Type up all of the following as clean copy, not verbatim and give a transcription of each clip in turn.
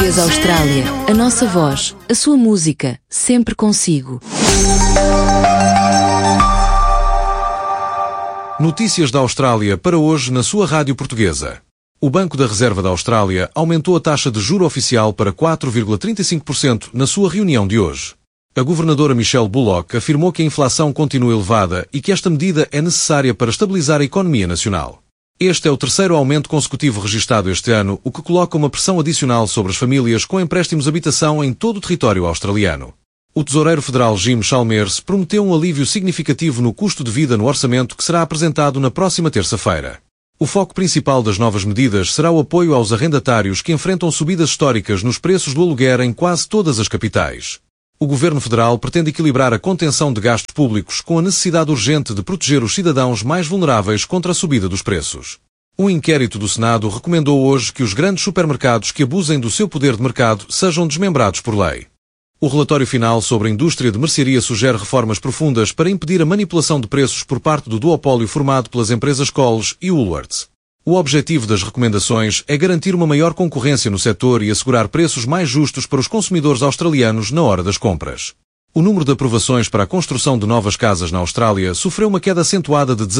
Português Austrália. A nossa voz, a sua música, sempre consigo. Notícias da Austrália para hoje na sua rádio portuguesa. O Banco da Reserva da Austrália aumentou a taxa de juro oficial para 4,35% na sua reunião de hoje. A governadora Michelle Bullock afirmou que a inflação continua elevada e que esta medida é necessária para estabilizar a economia nacional. Este é o terceiro aumento consecutivo registado este ano, o que coloca uma pressão adicional sobre as famílias com empréstimos de habitação em todo o território australiano. O tesoureiro federal Jim Chalmers prometeu um alívio significativo no custo de vida no orçamento que será apresentado na próxima terça-feira. O foco principal das novas medidas será o apoio aos arrendatários que enfrentam subidas históricas nos preços do aluguer em quase todas as capitais. O governo federal pretende equilibrar a contenção de gastos públicos com a necessidade urgente de proteger os cidadãos mais vulneráveis contra a subida dos preços. Um inquérito do Senado recomendou hoje que os grandes supermercados que abusem do seu poder de mercado sejam desmembrados por lei. O relatório final sobre a indústria de mercearia sugere reformas profundas para impedir a manipulação de preços por parte do duopólio formado pelas empresas Coles e Woolworths. O objetivo das recomendações é garantir uma maior concorrência no setor e assegurar preços mais justos para os consumidores australianos na hora das compras. O número de aprovações para a construção de novas casas na Austrália sofreu uma queda acentuada de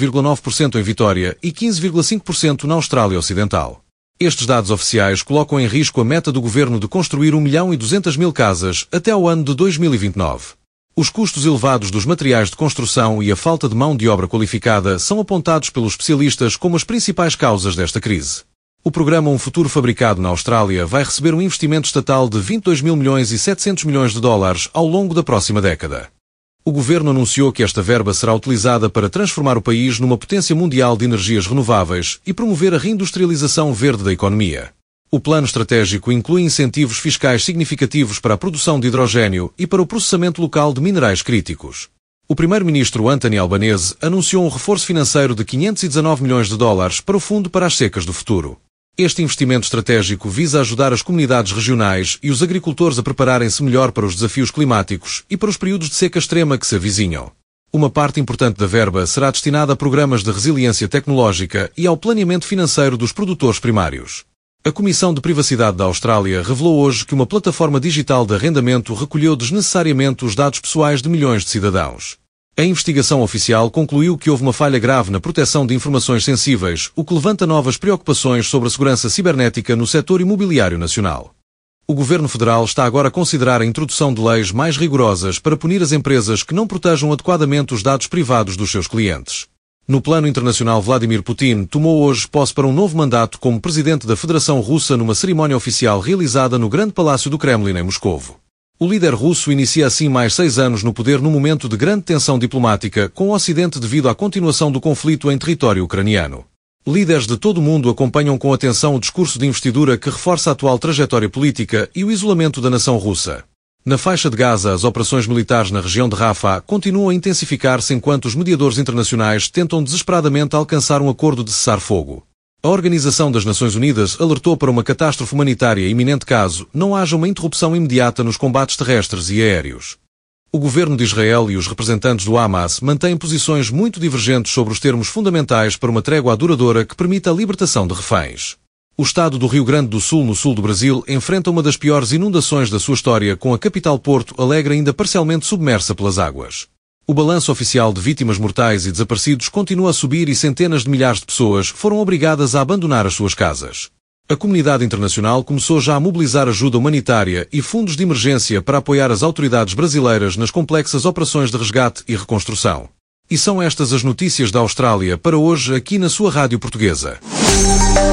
16,9% em Vitória e 15,5% na Austrália Ocidental. Estes dados oficiais colocam em risco a meta do governo de construir 1.200.000 casas até ao ano de 2029. Os custos elevados dos materiais de construção e a falta de mão de obra qualificada são apontados pelos especialistas como as principais causas desta crise. O programa Um Futuro Fabricado na Austrália vai receber um investimento estatal de 22.700 milhões de dólares ao longo da próxima década. O governo anunciou que esta verba será utilizada para transformar o país numa potência mundial de energias renováveis e promover a reindustrialização verde da economia. O plano estratégico inclui incentivos fiscais significativos para a produção de hidrogênio e para o processamento local de minerais críticos. O primeiro-ministro Anthony Albanese anunciou um reforço financeiro de 519 milhões de dólares para o Fundo para as Secas do Futuro. Este investimento estratégico visa ajudar as comunidades regionais e os agricultores a prepararem-se melhor para os desafios climáticos e para os períodos de seca extrema que se avizinham. Uma parte importante da verba será destinada a programas de resiliência tecnológica e ao planeamento financeiro dos produtores primários. A Comissão de Privacidade da Austrália revelou hoje que uma plataforma digital de arrendamento recolheu desnecessariamente os dados pessoais de milhões de cidadãos. A investigação oficial concluiu que houve uma falha grave na proteção de informações sensíveis, o que levanta novas preocupações sobre a segurança cibernética no setor imobiliário nacional. O governo federal está agora a considerar a introdução de leis mais rigorosas para punir as empresas que não protejam adequadamente os dados privados dos seus clientes. No plano internacional, Vladimir Putin tomou hoje posse para um novo mandato como presidente da Federação Russa numa cerimónia oficial realizada no Grande Palácio do Kremlin em Moscovo. O líder russo inicia assim mais 6 anos no poder num momento de grande tensão diplomática com o Ocidente devido à continuação do conflito em território ucraniano. Líderes de todo o mundo acompanham com atenção o discurso de investidura que reforça a atual trajetória política e o isolamento da nação russa. Na faixa de Gaza, as operações militares na região de Rafah continuam a intensificar-se enquanto os mediadores internacionais tentam desesperadamente alcançar um acordo de cessar-fogo. A Organização das Nações Unidas alertou para uma catástrofe humanitária iminente caso não haja uma interrupção imediata nos combates terrestres e aéreos. O governo de Israel e os representantes do Hamas mantêm posições muito divergentes sobre os termos fundamentais para uma trégua duradoura que permita a libertação de reféns. O estado do Rio Grande do Sul, no sul do Brasil, enfrenta uma das piores inundações da sua história, com a capital Porto Alegre ainda parcialmente submersa pelas águas. O balanço oficial de vítimas mortais e desaparecidos continua a subir e centenas de milhares de pessoas foram obrigadas a abandonar as suas casas. A comunidade internacional começou já a mobilizar ajuda humanitária e fundos de emergência para apoiar as autoridades brasileiras nas complexas operações de resgate e reconstrução. E são estas as notícias da Austrália para hoje aqui na sua rádio portuguesa.